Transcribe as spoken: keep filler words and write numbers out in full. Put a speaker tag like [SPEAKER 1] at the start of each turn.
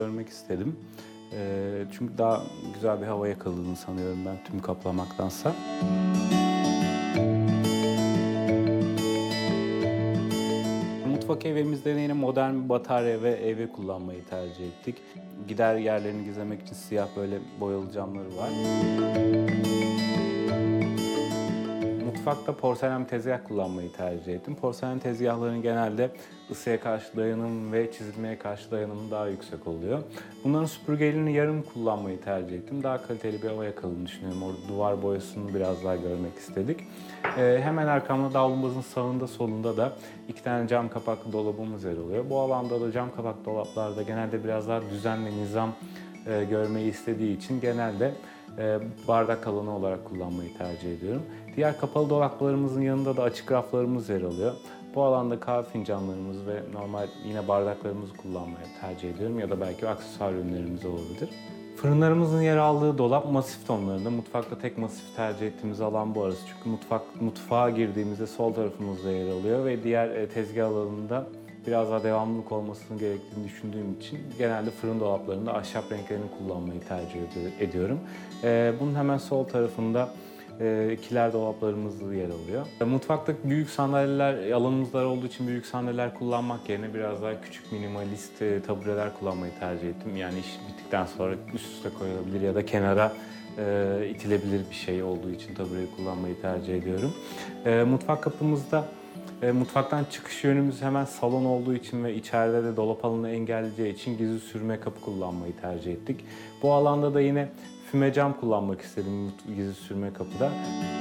[SPEAKER 1] görmek istedim. Ee, çünkü daha güzel bir hava yakaladığını sanıyorum ben tüm kaplamaktansa. Mutfak evimizde yine modern bir batarya ve evi kullanmayı tercih ettik. Gider yerlerini gizlemek için siyah böyle boyalı camları var. Mutfakta porselen tezgah kullanmayı tercih ettim. Porselen tezgahların genelde ısıya karşı dayanım ve çizilmeye karşı dayanımı daha yüksek oluyor. Bunların süpürgelerini yarım kullanmayı tercih ettim. Daha kaliteli bir hava yakaladığını düşünüyorum. Orada duvar boyasını biraz daha görmek istedik. Ee, hemen arkamda davlumbazın sağında solunda da iki tane cam kapaklı dolabımız yer alıyor. Bu alanda da cam kapaklı dolaplarda genelde biraz daha düzen ve nizam e, görmeyi istediği için genelde e, bardak alanı olarak kullanmayı tercih ediyorum. Diğer kapalı dolaplarımızın yanında da açık raflarımız yer alıyor. Bu alanda kahve fincanlarımız ve normal yine bardaklarımızı kullanmayı tercih ediyorum ya da belki aksesuar ürünlerimiz olabilir. Fırınlarımızın yer aldığı dolap masif tonlarında. Mutfakta tek masif tercih ettiğimiz alan bu arası. Çünkü mutfak mutfağa girdiğimizde sol tarafımızda yer alıyor ve diğer e, tezgah alanında biraz daha devamlılık olmasını gerektiğini düşündüğüm için genelde fırın dolaplarında ahşap renklerini kullanmayı tercih ediyorum. E, bunun hemen sol tarafında e, kiler dolaplarımız yer alıyor. Mutfakta büyük sandalyeler, alanımız dar olduğu için büyük sandalyeler kullanmak yerine biraz daha küçük minimalist e, tabureler kullanmayı tercih ettim. Yani iş bittikten sonra üst üste koyulabilir ya da kenara e, itilebilir bir şey olduğu için tabureyi kullanmayı tercih ediyorum. E, mutfak kapımızda E, mutfaktan çıkış yönümüz hemen salon olduğu için ve içeride de dolap alanı engelleyeceği için gizli sürme kapı kullanmayı tercih ettik. Bu alanda da yine füme cam kullanmak istedim gizli sürme kapıda.